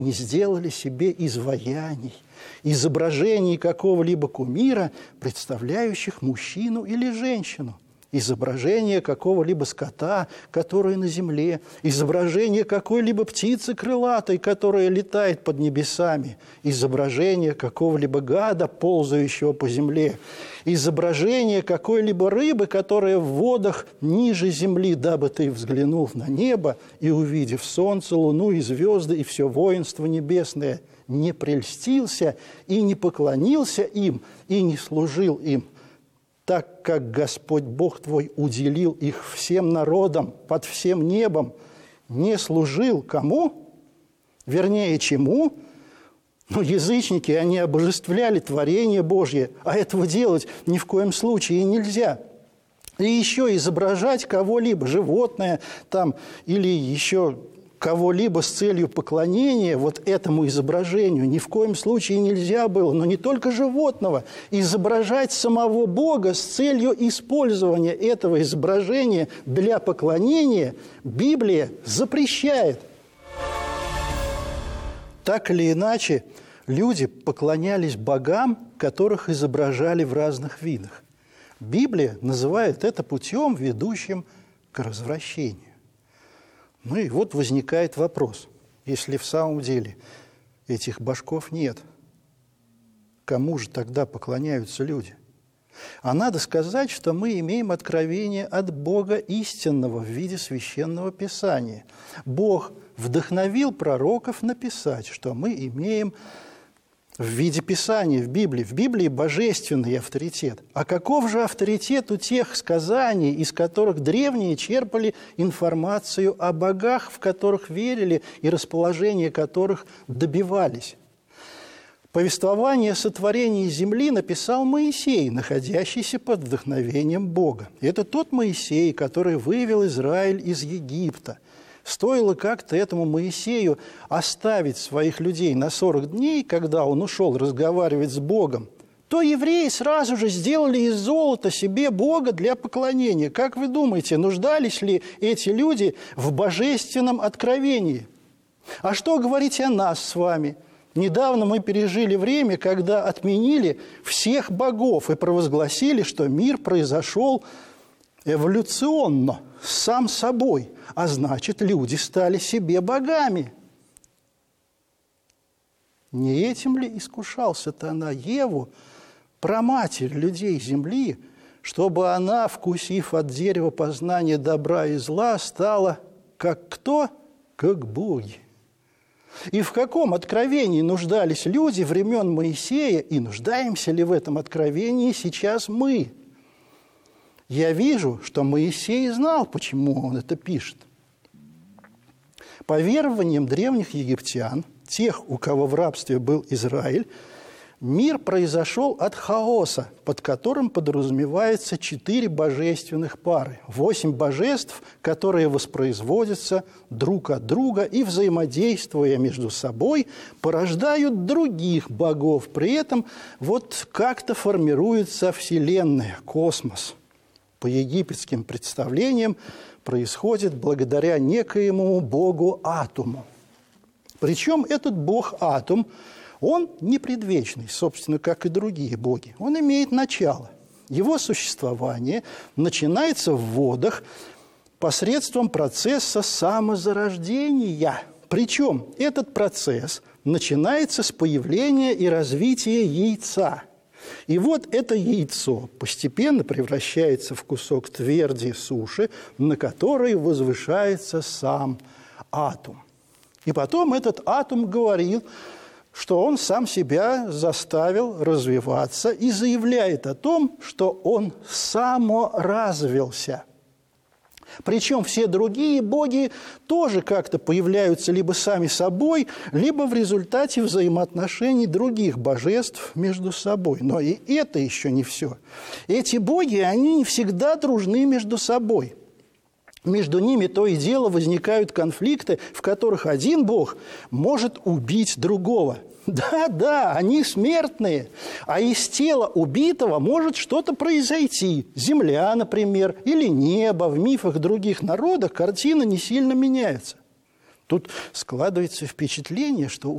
не сделали себе изваяний, изображений какого-либо кумира, представляющих мужчину или женщину, изображение какого-либо скота, который на земле, изображение какой-либо птицы крылатой, которая летает под небесами, изображение какого-либо гада, ползающего по земле, изображение какой-либо рыбы, которая в водах ниже земли, дабы ты, взглянув на небо и увидев солнце, луну и звезды и все воинство небесное, не прельстился и не поклонился им и не служил им, так как Господь Бог твой уделил их всем народам под всем небом, не служил кому? Вернее, чему? Ну, язычники, они обожествляли творение Божье, а этого делать ни в коем случае нельзя. И еще изображать кого-либо, животное там, или еще кого-либо с целью поклонения вот этому изображению ни в коем случае нельзя было, но не только животного, изображать самого Бога с целью использования этого изображения для поклонения Библия запрещает. Так или иначе, люди поклонялись богам, которых изображали в разных видах. Библия называет это путем, ведущим к развращению. Ну и вот возникает вопрос, если в самом деле этих божков нет, кому же тогда поклоняются люди? А надо сказать, что мы имеем откровение от Бога истинного в виде Священного Писания. Бог вдохновил пророков написать, что мы имеем в виде Писания, в Библии. В Библии божественный авторитет. А каков же авторитет у тех сказаний, из которых древние черпали информацию о богах, в которых верили и расположение которых добивались? Повествование о сотворении земли написал Моисей, находящийся под вдохновением Бога. Это тот Моисей, который вывел Израиль из Египта. Стоило как-то этому Моисею оставить своих людей на 40 дней, когда он ушел разговаривать с Богом, то евреи сразу же сделали из золота себе Бога для поклонения. Как вы думаете, нуждались ли эти люди в божественном откровении? А что говорить о нас с вами? Недавно мы пережили время, когда отменили всех богов и провозгласили, что мир произошел эволюционно, сам собой, а значит, люди стали себе богами. Не этим ли искушал сатана Еву, праматерь людей земли, чтобы она, вкусив от дерева познания добра и зла, стала как кто? Как боги. И в каком откровении нуждались люди времен Моисея, и нуждаемся ли в этом откровении сейчас мы? Я вижу, что Моисей знал, почему он это пишет. По верованиям древних египтян, тех, у кого в рабстве был Израиль, мир произошел от хаоса, под которым подразумевается 4 божественных пары, 8 божеств, которые воспроизводятся друг от друга и, взаимодействуя между собой, порождают других богов. При этом вот как-то формируется Вселенная, космос. По египетским представлениям происходит благодаря некоему богу Атуму. Причем этот бог Атум, он не предвечный, собственно, как и другие боги. Он имеет начало. Его существование начинается в водах посредством процесса самозарождения. Причем этот процесс начинается с появления и развития яйца. И вот это яйцо постепенно превращается в кусок тверди суши, на который возвышается сам атом. И потом этот атом говорил, что он сам себя заставил развиваться и заявляет о том, что он саморазвился. Причем все другие боги тоже как-то появляются либо сами собой, либо в результате взаимоотношений других божеств между собой. Но и это еще не все. Эти боги, они не всегда дружны между собой. Между ними то и дело возникают конфликты, в которых один бог может убить другого. Да, они смертные, а из тела убитого может что-то произойти. Земля, например, или небо. В мифах других народов картина не сильно меняется. Тут складывается впечатление, что